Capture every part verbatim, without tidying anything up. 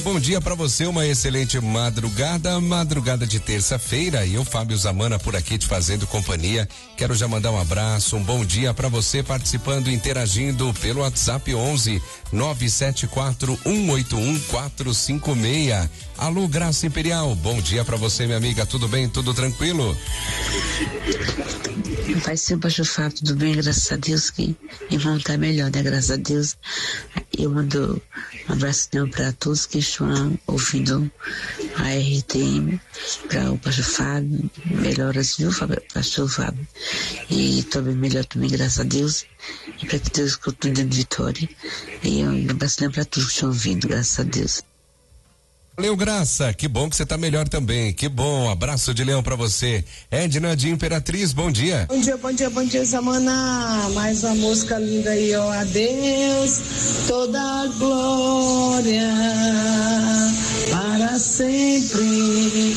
bom dia pra você, uma excelente madrugada, madrugada de terça-feira, e eu, Fábio Zamana, por aqui te fazendo companhia. Quero já mandar um abraço, um bom dia pra você participando, interagindo pelo WhatsApp onze nove sete quatro um oito um quatro cinco seis. Alô, Graça Imperial, bom dia pra você, minha amiga, tudo bem, tudo tranquilo? Vai ser o Pastor Fábio, tudo bem, graças a Deus, que irmão tá melhor, né, graças a Deus. Eu mando um abraço para todos que estão ouvindo a R T M, para o Pastor Fábio, melhoras, viu, Fábio, Pastor Fábio? E também melhor também, graças a Deus, e para que Deus continue dando vitória. E um abraço para todos que estão ouvindo, graças a Deus. Valeu, Graça, que bom que você tá melhor também, que bom, abraço de leão pra você. Edna de Imperatriz, bom dia. Bom dia, bom dia, bom dia, Zamana, mais uma música linda aí, ó, a Deus toda a glória para sempre,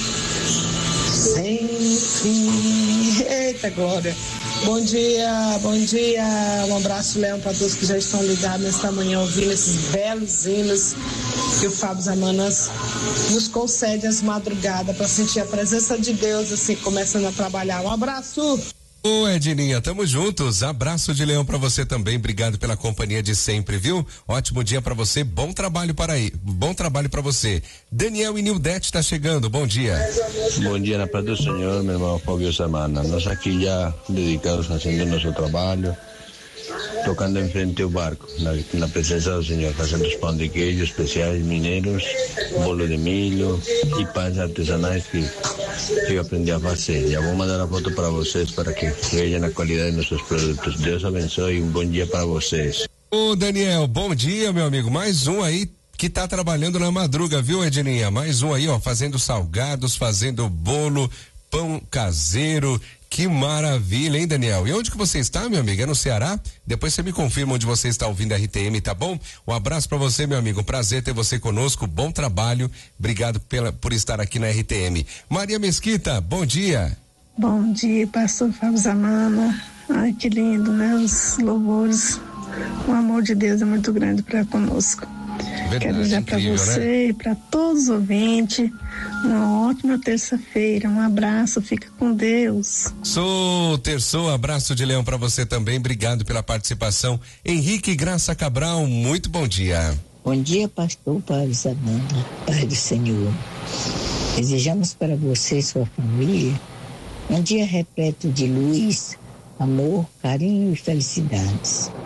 sem fim. Eita glória. Bom dia, bom dia, um abraço, Leão, para todos que já estão ligados nesta manhã ouvindo esses belos hinos que o Fábio Zamanas nos concede às madrugadas para sentir a presença de Deus, assim, começando a trabalhar. Um abraço! Ô, Edninha, tamo juntos, abraço de leão pra você também, obrigado pela companhia de sempre, viu? Ótimo dia pra você, bom trabalho para aí, bom trabalho pra você. Daniel e Nildete tá chegando, bom dia. Bom dia na paz do Senhor, meu irmão Fábio Zamana, nós aqui já dedicados fazendo nosso trabalho, tocando em frente ao barco, na, na presença do Senhor, fazendo os pão de queijo especiais mineiros, bolo de milho e pães artesanais que, que eu aprendi a fazer. Já vou mandar a foto para vocês para que vejam a qualidade dos nossos produtos. Deus abençoe e um bom dia para vocês. Ô, Daniel, bom dia, meu amigo. Mais um aí que tá trabalhando na madruga, viu, Edninha? Mais um aí, ó, fazendo salgados, fazendo bolo, pão caseiro. Que maravilha, hein, Daniel? E onde que você está, meu amigo? É no Ceará? Depois você me confirma onde você está ouvindo a R T M, tá bom? Um abraço pra você, meu amigo. Um prazer ter você conosco. Bom trabalho. Obrigado pela, por estar aqui na R T M. Maria Mesquita, bom dia. Bom dia, pastor Fábio Zamana. Ai, que lindo, né? Os louvores. O amor de Deus é muito grande para conosco. Verdade, quero dizer para você, né? E para todos os ouvintes, uma ótima terça-feira, um abraço, fica com Deus. Sou terçou, abraço de leão para você também, obrigado pela participação. Henrique Graça Cabral, muito bom dia. Bom dia, pastor Fábio Zamana, Pai do Senhor. Desejamos para você e sua família um dia repleto de luz, amor, carinho e felicidades.